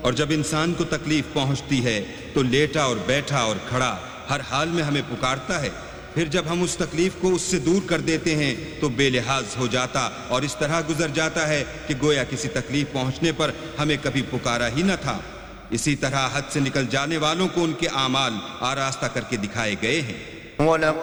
और जब इंसान को तकलीफ पहुंचती है तो लेटा और बैठा और खड़ा हर हाल में हमें पुकारता है। फिर जब हम उस तकलीफ को उससे दूर कर देते हैं तो बेलिहाज हो जाता और इस तरह गुजर जाता है कि गोया किसी तकलीफ पहुंचने पर हमें कभी पुकारा ही न था। इसी तरह हद से निकल जाने वालों को उनके आमाल आरास्ता करके दिखाए गए हैं।